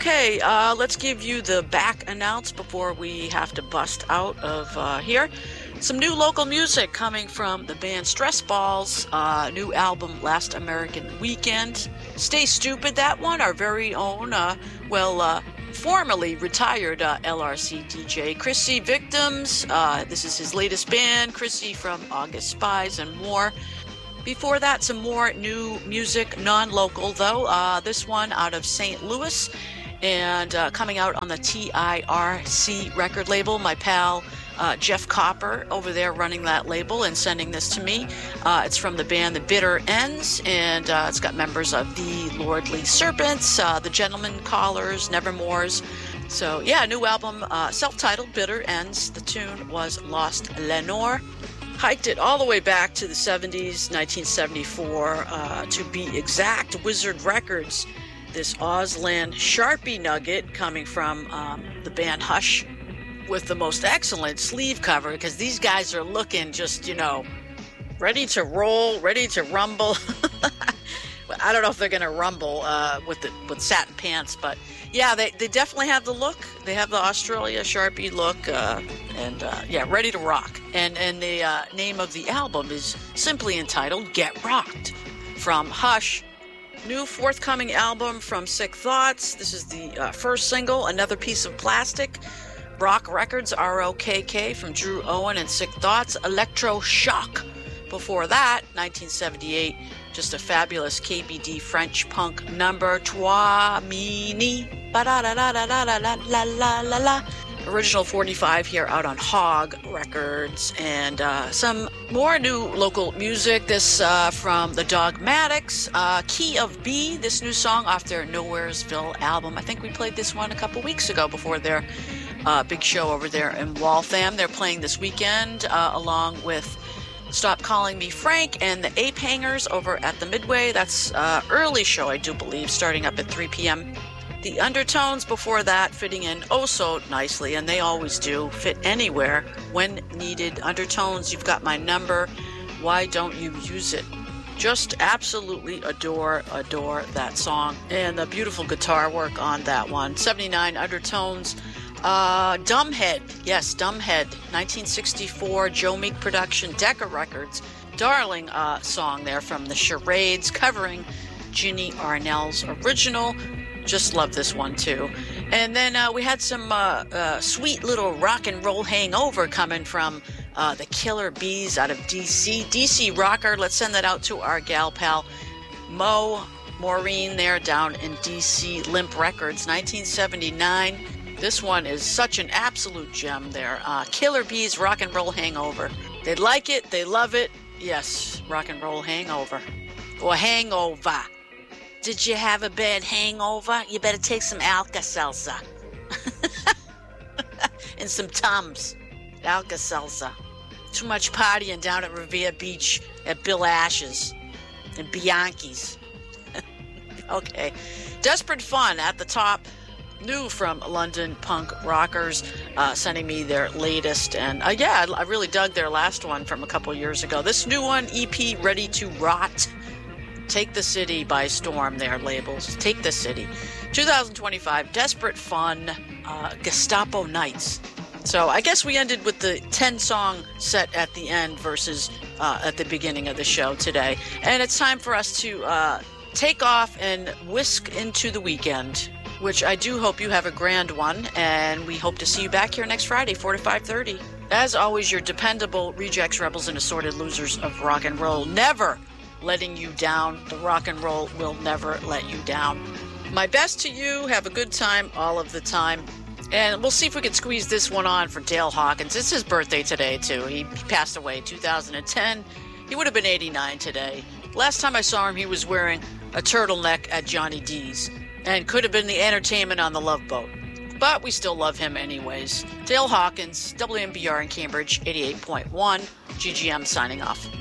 Okay, let's give you the back announce before we have to bust out of here. Some new local music coming from the band Stress Balls, new album Last American Weekend. Stay Stupid, that one, our very own, formerly retired LRC DJ Chrissy Victims. This is his latest band, Chrissy from August Spies and more. Before that, some more new music, non-local though. This one out of St. Louis and coming out on the TIRC record label. My pal Jeff Copper over there running that label and sending this to me. It's from the band The Bitter Ends, and it's got members of the Lordly Serpents, the Gentlemen Callers, Nevermores. So yeah, new album, self-titled, Bitter Ends. The tune was Lost Lenore. Hiked it all the way back to the 70s, 1974, to be exact. Wizard Records, this Auslan Sharpie nugget coming from the band Hush with the most excellent sleeve cover, because these guys are looking just, ready to roll, ready to rumble. I don't know if they're going to rumble with satin pants, but yeah, they definitely have the look. They have the Australia Sharpie look, ready to rock. And the name of the album is simply entitled Get Rocked. From Hush, new forthcoming album from Sick Thoughts. This is the first single, Another Piece of Plastic. Rock Records, ROKK, from Drew Owen and Sick Thoughts. Electroshock. Before that, 1978, just a fabulous KBD French punk number, Toi Mini, ba-da-da-da-da-da-da-la-la-la-la. Original 45 here out on Hog Records. And some more new local music. This from the Dogmatics, Key of B, this new song off their Nowheresville album. I think we played this one a couple weeks ago before their big show over there in Waltham. They're playing this weekend along with Stop Calling Me Frank and the Ape Hangers over at the Midway. That's early show, I do believe, starting up at 3 p.m. The Undertones before that, fitting in oh so nicely, and they always do, fit anywhere when needed. Undertones, you've got my number. Why don't you use it? Just absolutely adore that song. And the beautiful guitar work on that one. 79 Undertones. Dumbhead, yes, Dumbhead, 1964, Joe Meek production, Decca Records. Darling song there from the Charades, covering Ginny Arnell's original. Just love this one too. And then we had some sweet little rock and roll hangover coming from the Killer Bees out of DC. DC rocker, let's send that out to our gal pal Maureen there down in DC. Limp Records, 1979. This one is such an absolute gem there. Killer Bees, Rock and Roll Hangover. They like it, they love it. Yes, Rock and Roll Hangover. Or Hangover. Did you have a bad hangover? You better take some Alka-Seltzer. And some Tums. Alka-Seltzer. Too much partying down at Revere Beach at Bill Ash's and Bianchi's. Okay. Desperate Fun at the top. New from London Punk Rockers, sending me their latest. And I really dug their last one from a couple years ago. This new one, EP, Ready to Rot. Take the City by Storm, their labels. Take the City. 2025, Desperate Fun, Gestapo Nights. So I guess we ended with the 10-song set at the end versus at the beginning of the show today. And it's time for us to take off and whisk into the weekend, which I do hope you have a grand one, and we hope to see you back here next Friday, 4 to 5:30. As always, your dependable rejects, rebels, and assorted losers of rock and roll, never letting you down. The rock and roll will never let you down. My best to you. Have a good time all of the time. And we'll see if we can squeeze this one on for Dale Hawkins. It's his birthday today, too. He passed away 2010. He would have been 89 today. Last time I saw him, he was wearing a turtleneck at Johnny D's. And could have been the entertainment on the Love Boat. But we still love him anyways. Dale Hawkins, WMBR in Cambridge, 88.1. GGM signing off.